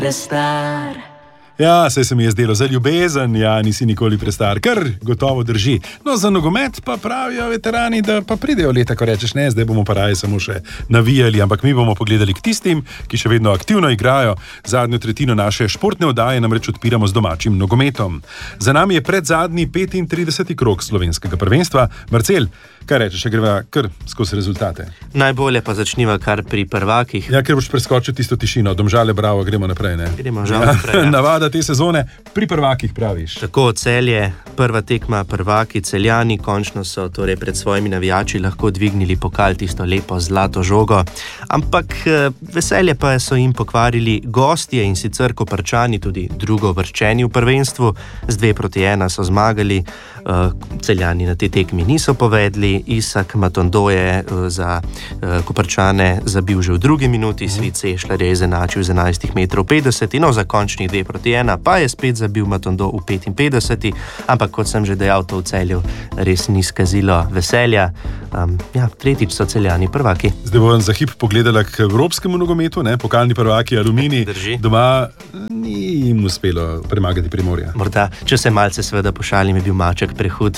prestar. Ja, saj se mi je zdelo za ljubezen, ja, nisi nikoli prestar, kar gotovo drži. No, za nogomet pa pravijo veterani, da pa pridejo leta, ko rečeš ne, zdaj bomo pa raje samo še navijali, ampak mi bomo pogledali k tistim, ki še vedno aktivno igrajo. Zadnjo tretjino naše športne oddaje namreč odpiramo z domačim nogometom. Za nami je predzadnji 35. krog slovenskega prvenstva. Marcel, kaj rečeš, greva kar skozi rezultate? Najbolje pa začniva kar pri prvakih. Ja, ker boš preskočil tisto tišino, Domžale, Bravo, gremo naprej, ne? Gremo naprej, ja. Navada te sezone, pri prvakih praviš. Tako, Celje, prva tekma, prvaki, Celjani, končno so torej pred svojimi navijači lahko dvignili pokal, tisto lepo zlato žogo. Ampak veselje pa so jim pokvarili gostje, in sicer Koprčani, tudi drugovrščeni v prvenstvu, z 2-1 so zmagali. Celjani na te tekmi niso povedli, Isak Matondo je za Koprčane zabil že v drugi minuti, Svit Sešljar je izenačil z 11 metrov 50, no za končnih 2-1 pa je spet zabil Matondo v 55, ampak kot sem že dejal, to v Celju res ni skazilo veselja. Ja, tretjič so Celjani prvaki. Zdaj bom za hip pogledala k evropskemu nogometu, ne, pokalni prvaki Aluminij. Doma ni jim uspelo premagati Primorja. Morda, če se malce seveda pošalim, je bil maček prehud.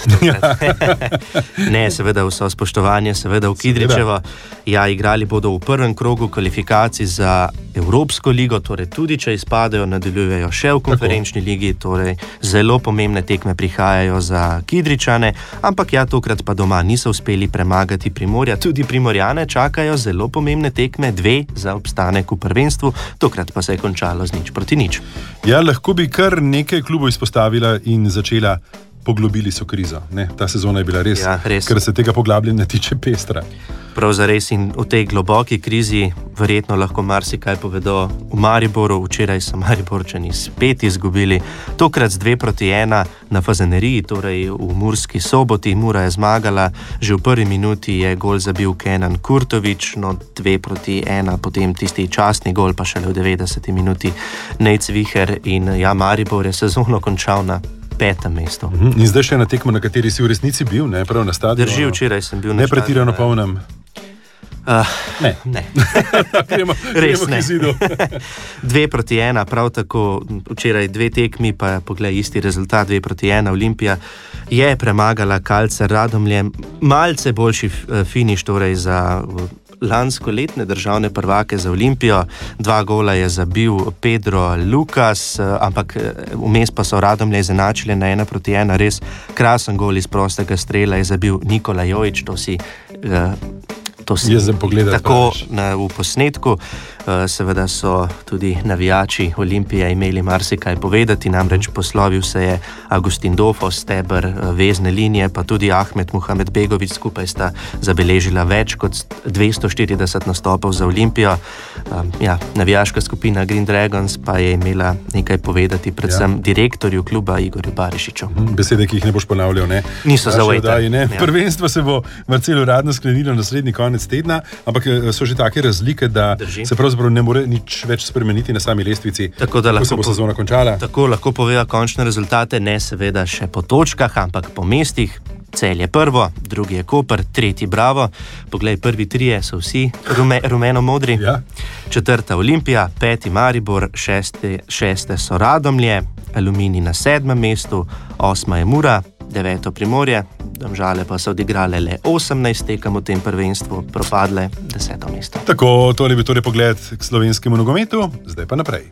Ne, seveda vso spoštovanje, seveda v Kidričevo. Ja, igrali bodo v prvem krogu kvalifikacij za Evropsko ligo, torej tudi če izpadejo, nadaljujejo še v konferenčni ligi, torej zelo pomembne tekme prihajajo za Kidričane, ampak ja, tokrat pa doma niso uspeli premagati Primorja. Tudi Primorjane čakajo zelo pomembne tekme, 2 za obstanek v prvenstvu, tokrat pa se je končalo z 0-0. Ja, lahko bi kar nekaj klubov izpostavila in začela. Poglobili so krizo. Ne, ta sezona je bila res, ja, res. Ker se tega poglabljanja tiče pestra. Prav zares, in v tej globoki krizi verjetno lahko marsikaj povedo v Mariboru. Včeraj so Mariborčani spet izgubili, tokrat z 2-1 na Fazaneriji, torej v Murski Soboti. Mura je zmagala, že v prvi minuti je gol zabil Kenan Kurtovič, no 2-1, potem tisti častni gol, pa šele v 90. minuti Nejc Viher, in ja, Maribor je sezono končal na 5. mesto. In zdaj še na tekmo, na kateri si v resnici bil, ne, prav na stadionu. Drži, včeraj sem bil na stadionu. Ne pretirano polnem. Ne. Res ne. 2-1, prav tako včeraj 2 tekmi, pa poglej isti rezultat, 2-1. Olimpija je premagala Kalcer Radomlje, malce boljši finiš torej za lanskoletne državne prvake za Olimpijo. 2 gola je zabil Pedro Lukas, ampak vmes pa so Radomlje izenačili na 1-1, res krasen gol iz prostega strela je zabil Nikola Jojič, to si tako v posnetku. Seveda so tudi navijači Olimpije imeli marsikaj povedati, namreč poslovil se je Agustin Dofo, steber vezne linije, pa tudi Ahmed Muhamedbegović, skupaj sta zabeležila več kot 240 nastopov za Olimpijo. Ja, navijaška skupina Green Dragons pa je imela nekaj povedati predvsem direktorju kluba Igorju Barišiču. Besede, ki jih ne boš ponavljal, ne? Niso zaujete. Ja. Prvenstvo se bo Marcel uradno sklenilo naslednji konec tedna, ampak so že take razlike, da se pravzaprav ne more nič več spremeniti na sami lestvici. Tako da se bo sezona končala. Tako lahko poveva končne rezultate, ne seveda še po točkah, ampak po mestih. Celje prvo, drugi je Koper, tretji Bravo. Poglej, prvi 3 so vsi rumeno-modri. Ja. 4. Olimpija, 5. Maribor, 6. so Radomlje, Aluminij na 7. mestu, 8. je Mura, 9. Primorje, Domžale pa so odigrale le 18 tekem v tem prvenstvu, propadle 10. mesto. Tako, tole bi torej pogled k slovenskemu nogometu, zdaj pa naprej.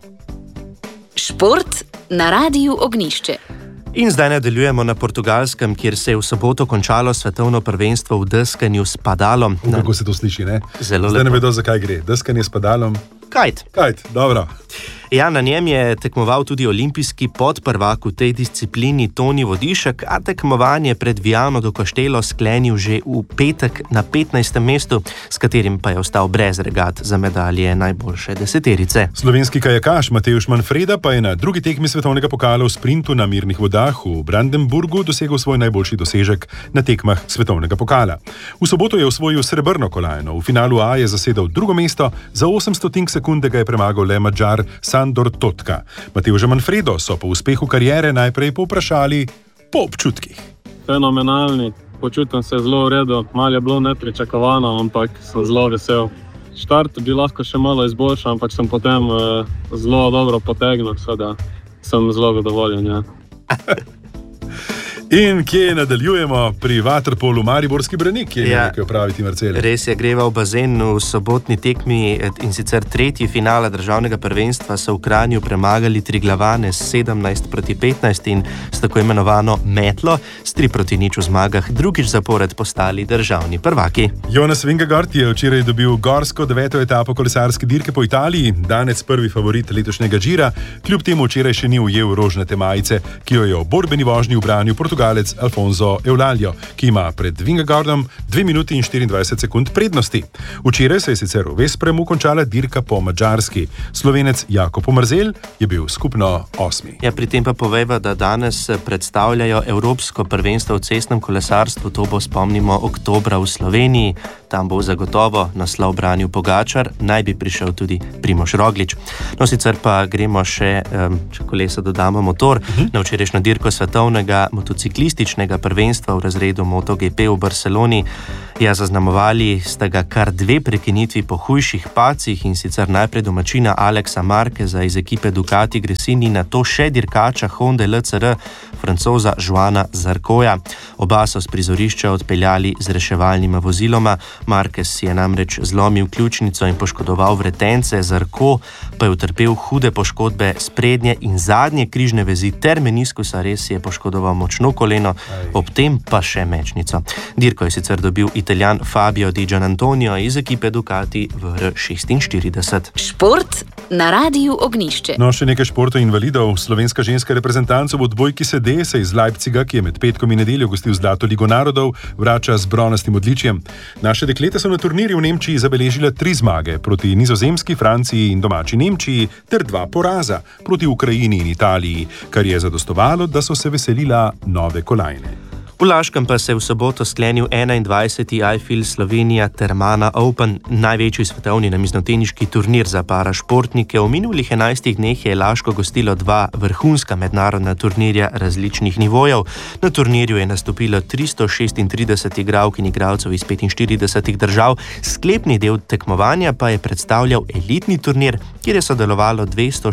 Šport na Radiu Ognjišče. In zdaj nadaljujemo na Portugalskem, kjer se je v soboto končalo svetovno prvenstvo v deskanju s padalom. Kako se to sliši, ne? Zelo lepo. Zdaj ne vedo, zakaj gre. Deskanje s padalom. Kajt, dobro. Ja, na njem je tekmoval tudi olimpijski podprvak v tej disciplini Toni Vodišek, a tekmovanje pred Viano do Castello sklenil že v petek na 15. mestu, s katerim pa je ostal brez regat za medalje najboljše deseterice. Slovenski kajakaš Mateusz Manfreda pa je na drugi tekmi svetovnega pokala v sprintu na mirnih vodah v Brandenburgu dosegel svoj najboljši dosežek na tekmah svetovnega pokala. V soboto je osvojil srebrno kolajno, v finalu A je zasedel drugo mesto, za 800 sekunde ga je premagal le Madžar Sandor Totka. Mateuža Manfredo so po uspehu kariere najprej povprašali po občutkih. Fenomenalni, počutim se zelo v redu, malo je bilo nepričakovano, ampak sem zelo vesel. štart bi lahko še malo izboljšal, ampak sem potem zelo dobro potegnil, da sem zelo zadovoljen. Ja. In kje nadaljujemo? Pri vaterpolu Mariborski Branik, kje je nekaj opraviti, Marcel? Res je, greva v bazen v sobotni tekmi in sicer tretji finale državnega prvenstva so v Kranju premagali Triglavane s 17-15 in s tako imenovano metlo s 3-0 v zmagah drugič zapored postali državni prvaki. Jonas Vingegaard je včeraj dobil gorsko 9. etapo kolesarske dirke po Italiji, danes prvi favorit letošnjega Gira, kljub temu včeraj še ni ujel rožnate majice, ki jo je v borbeni vožnji ubranil Portugalec Alfonso Eulalio, ki ima pred Vingegaardom 2 minuti in 24 sekund prednosti. Včeraj se je sicer v Vespremu končala dirka po Madžarski. Slovenec Jakob Omerzel je bil skupno 8. Ja, pri tem pa povejva, da danes predstavljajo Evropsko prvenstvo v cestnem kolesarstvu, to bo, spomnimo, oktobra v Sloveniji. Tam bo zagotovo naslov branil Pogačar, naj bi prišel tudi Primož Roglič. No, sicer pa gremo še, če kolesa dodamo motor, na včerajšnjo dirko svetovnega motociklističnega prvenstva v razredu MotoGP v Barceloni. Ja, zaznamovali sta ga kar 2 prekinitvi po hujših pacih, in sicer najprej domačina Alexa Marqueza iz ekipe Ducati Gresini, nato še dirkača Honda LCR, Francoza Joana Zarcoja. Oba so s prizorišča odpeljali z reševalnima voziloma. Marquez si je namreč zlomil ključnico in poškodoval vretence, Zarco pa je utrpel hude poškodbe sprednje in zadnje križne vezi ter meniskusa, res je poškodoval močno koleno, ob tem pa še mečnico. Dirko je sicer dobil Italijan Fabio Di Gianantonio iz ekipe Ducati VR46. Šport na Radiu Ognjišče. No, še nekaj športov invalidov. Slovenska ženska reprezentanca v odbojki sede se iz Leipziga, ki je med petkom in nedeljo gostil Zlato ligo narodov, vrača z bronastim odličjem. Naše dekleta so na turnirju v Nemčiji zabeležile 3 zmage proti Nizozemski, Franciji in domači Nemčiji ter 2 poraza proti Ukrajini in Italiji, kar je zadostovalo, da so se veselila nove kolajne. V Laškem pa se je v soboto sklenil 21. iFIL Slovenija Termana Open, največji svetovni namiznoteniški turnir za parašportnike. V minulih 11 dneh je Laško gostilo 2 vrhunska mednarodna turnirja različnih nivojev. Na turnirju je nastopilo 336 igralk in igralcev iz 45 držav. Sklepni del tekmovanja pa je predstavljal elitni turnir, kjer je sodelovalo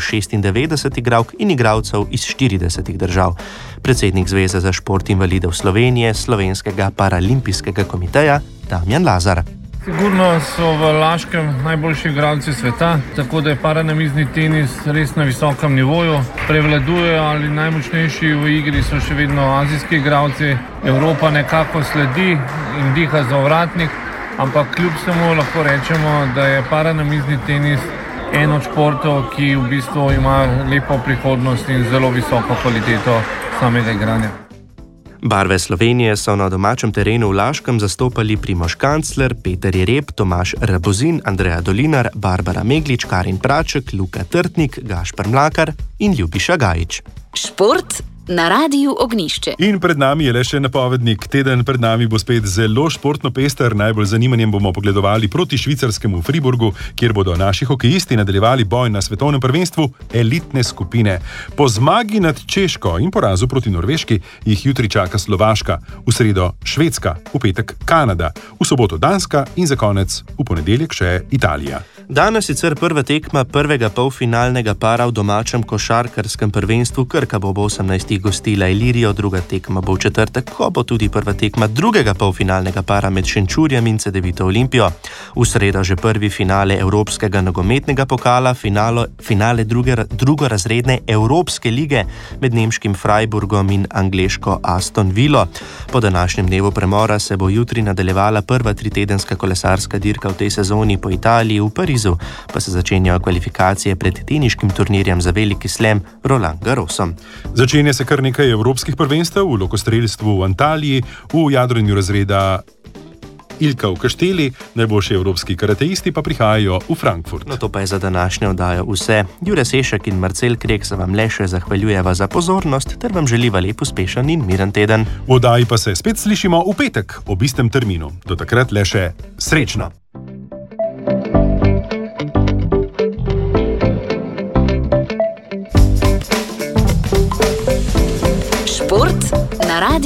296 igralk in igralcev iz 40 držav. Predsednik Zveze za šport invalidov Slovenije, Slovenskega paralimpijskega komiteja Damjan Lazar. Sigurno so v Laškem najboljši igralci sveta, tako da je paranamizni tenis res na visokem nivoju. Prevladujejo ali najmočnejši v igri so še vedno azijski igralci. Evropa nekako sledi in diha za ovratnik, ampak kljub vsemu lahko rečemo, da je paranamizni tenis en od športov, ki v bistvu ima lepo prihodnost in zelo visoko kvaliteto samega igranja. Barve Slovenije so na domačem terenu v Laškem zastopali Primož Kancler, Peter Jereb, Tomaž Rabozin, Andreja Dolinar, Barbara Meglič, Karin Praček, Luka Trtnik, Gašper Mlakar in Ljubiša Gajič. Šport na Radiu Ognjišče. In pred nami je le še napovednik. Teden pred nami bo spet zelo športno pester. Najbolj zanimanjem bomo pogledovali proti švicarskemu Friburgu, kjer bodo naši hokejisti nadaljevali boj na svetovnem prvenstvu elitne skupine. Po zmagi nad Češko in porazu proti Norveški jih jutri čaka Slovaška, v sredo Švedska, v petek Kanada, v soboto Danska in za konec v ponedeljek še Italija. Danes sicer prva tekma prvega polfinalnega para v domačem košarkarskem prvenstvu. Krka bo ob 18. gostila Ilirijo, druga tekma bo v četrtek, ko bo tudi prva tekma drugega polfinalnega para med Šenčurjem in Cedevito Olimpijo. V sredo že prvi finale Evropskega nogometnega pokala, finale drugorazredne Evropske lige med nemškim Freiburgom in angleško Aston Villo. Po današnjem dnevu premora se bo jutri nadaljevala prva 3-tedenska kolesarska dirka v tej sezoni po Italiji. V Parizu pa se začenjajo kvalifikacije pred teniškim turnirjem za veliki slam Roland Garrosom. Začenja se kar nekaj evropskih prvenstev v lokostrelstvu v Antaliji, v jadranju razreda Ilka v Kašteli, najboljši evropski karateisti pa prihajajo v Frankfurt. No, to pa je za današnjo oddajo vse. Jure Sešek in Marcel Krek se vam le še zahvaljujeva za pozornost ter vam želiva lep, uspešen in miren teden. V oddaji pa se spet slišimo v petek ob istem terminu. Do takrat le še srečno! Šport na Radiu